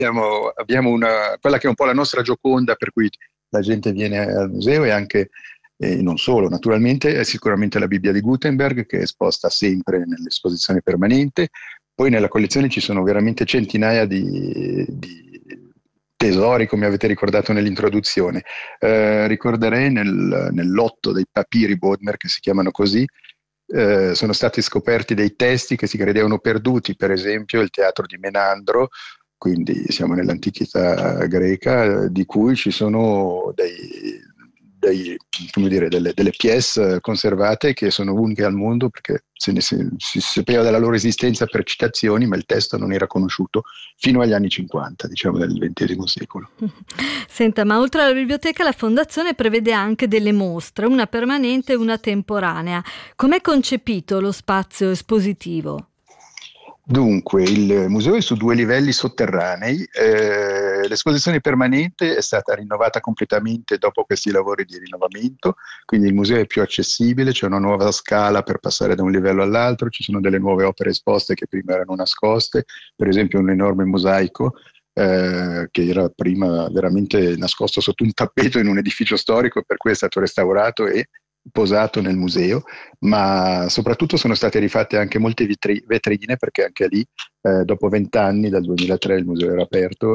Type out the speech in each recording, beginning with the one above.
abbiamo quella che è un po' la nostra Gioconda, per cui la gente viene al museo, e anche, non solo, naturalmente, è sicuramente la Bibbia di Gutenberg, che è esposta sempre nell'esposizione permanente. Poi nella collezione ci sono veramente centinaia di tesori, come avete ricordato nell'introduzione. Ricorderei nel lotto dei papiri Bodmer, che si chiamano così, sono stati scoperti dei testi che si credevano perduti, per esempio il teatro di Menandro, quindi siamo nell'antichità greca, di cui ci sono come dire, delle pièce conservate che sono uniche al mondo, perché si sapeva della loro esistenza per citazioni, ma il testo non era conosciuto fino agli anni 50, diciamo del XX secolo. Senta, ma oltre alla biblioteca la Fondazione prevede anche delle mostre, una permanente e una temporanea. Com'è concepito lo spazio espositivo? Dunque, il museo è su 2 livelli sotterranei. L'esposizione permanente è stata rinnovata completamente dopo questi lavori di rinnovamento, quindi il museo è più accessibile, c'è una nuova scala per passare da un livello all'altro, ci sono delle nuove opere esposte che prima erano nascoste, per esempio un enorme mosaico che era prima veramente nascosto sotto un tappeto in un edificio storico, per cui è stato restaurato e posato nel museo, ma soprattutto sono state rifatte anche molte vetrine, perché anche lì dopo 20 anni, dal 2003 il museo era aperto,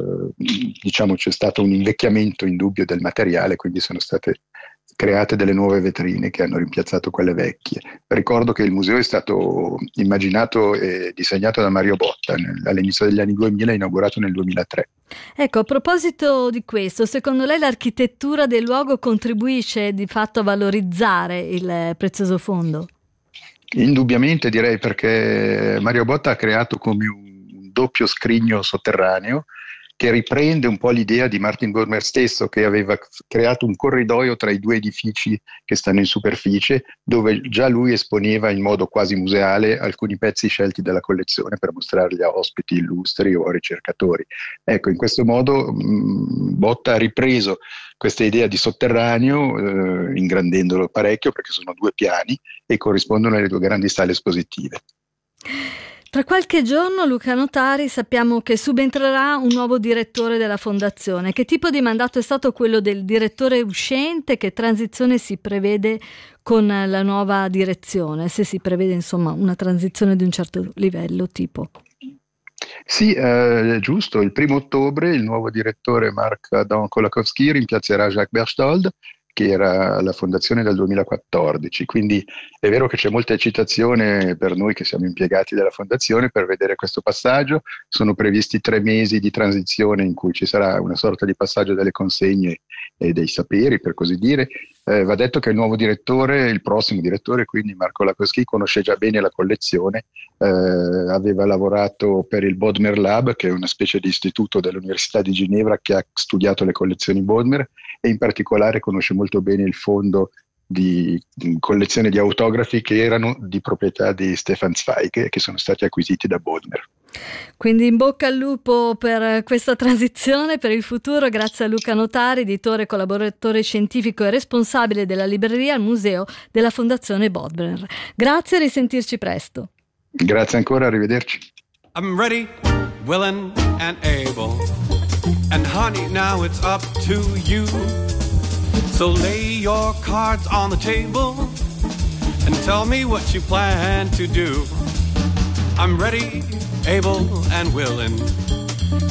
diciamo c'è stato un invecchiamento indubbio del materiale, quindi sono state create delle nuove vetrine che hanno rimpiazzato quelle vecchie. Ricordo che il museo è stato immaginato e disegnato da Mario Botta all'inizio degli anni 2000, inaugurato nel 2003. Ecco, a proposito di questo, secondo lei l'architettura del luogo contribuisce di fatto a valorizzare il prezioso fondo? Indubbiamente, direi, perché Mario Botta ha creato come un doppio scrigno sotterraneo che riprende un po' l'idea di Martin Bodmer stesso, che aveva creato un corridoio tra i 2 edifici che stanno in superficie, dove già lui esponeva in modo quasi museale alcuni pezzi scelti dalla collezione per mostrarli a ospiti illustri o a ricercatori. Ecco, in questo modo Botta ha ripreso questa idea di sotterraneo, ingrandendolo parecchio, perché sono 2 piani e corrispondono alle 2 grandi sale espositive. Tra qualche giorno, Luca Notari, sappiamo che subentrerà un nuovo direttore della Fondazione. Che tipo di mandato è stato quello del direttore uscente? Che transizione si prevede con la nuova direzione? Se si prevede, insomma, una transizione di un certo livello, tipo. Sì, giusto. Il 1° ottobre il nuovo direttore Marc-Adam Kolakowski rimpiazzerà Jacques Berchtold, che era alla Fondazione dal 2014, quindi è vero che c'è molta eccitazione per noi che siamo impiegati della Fondazione per vedere questo passaggio. Sono previsti 3 mesi di transizione in cui ci sarà una sorta di passaggio delle consegne e dei saperi, per così dire. Va detto che il nuovo direttore, il prossimo direttore, quindi Marco Lakowski, conosce già bene la collezione, aveva lavorato per il Bodmer Lab, che è una specie di istituto dell'Università di Ginevra che ha studiato le collezioni Bodmer, e in particolare conosce molto bene il fondo di collezione di autografi che erano di proprietà di Stefan Zweig, che sono stati acquisiti da Bodmer. Quindi in bocca al lupo per questa transizione, per il futuro. Grazie a Luca Notari, editore, collaboratore scientifico e responsabile della libreria al museo della Fondazione Bodmer. Grazie, a risentirci presto. Grazie ancora, arrivederci. I'm ready, willing and able, and honey, now it's up to you. So lay your cards on the table and tell me what you plan to do. I'm ready, able and willing.